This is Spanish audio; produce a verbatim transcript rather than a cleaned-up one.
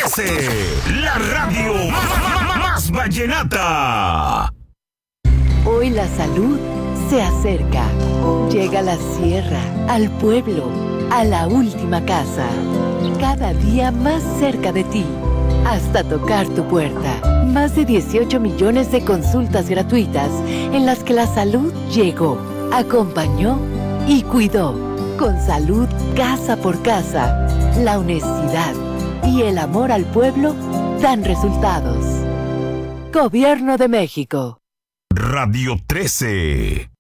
trece, la radio más, más vallenata. Hoy la salud se acerca. Llega a la sierra, al pueblo, a la última casa. Cada día más cerca de ti, hasta tocar tu puerta. Más de dieciocho millones de consultas gratuitas en las que la salud llegó, acompañó y cuidó. Con salud casa por casa, la honestidad y el amor al pueblo dan resultados. Gobierno de México. Radio trece.